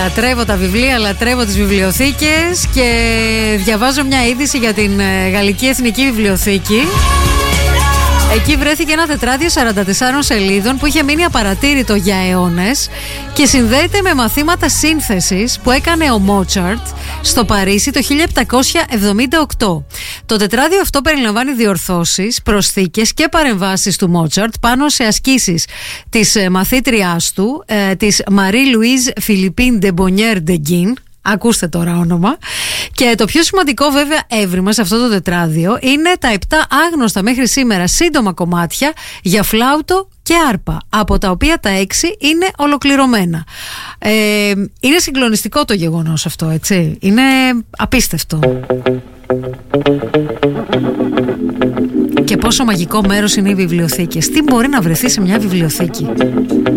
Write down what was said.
Λατρεύω τα βιβλία, λατρεύω τις βιβλιοθήκες και διαβάζω μια είδηση για την Γαλλική Εθνική Βιβλιοθήκη. Εκεί βρέθηκε ένα τετράδιο 44 σελίδων που είχε μείνει απαρατήρητο για αιώνες και συνδέεται με μαθήματα σύνθεσης που έκανε ο Μότσαρτ στο Παρίσι το 1778. Το τετράδιο αυτό περιλαμβάνει διορθώσεις, προσθήκες και παρεμβάσεις του Μότσαρτ πάνω σε ασκήσεις της μαθήτριάς του, της Marie-Louise Philippine de Bonnier de Guin. Ακούστε τώρα όνομα. Και το πιο σημαντικό βέβαια έβριμα σε αυτό το τετράδιο είναι τα 7 άγνωστα μέχρι σήμερα σύντομα κομμάτια για φλάουτο και άρπα, από τα οποία τα 6 είναι ολοκληρωμένα. Είναι συγκλονιστικό το γεγονός αυτό, έτσι. Είναι απίστευτο. Και πόσο μαγικό μέρος είναι οι βιβλιοθήκες. Τι μπορεί να βρεθεί σε μια βιβλιοθήκη?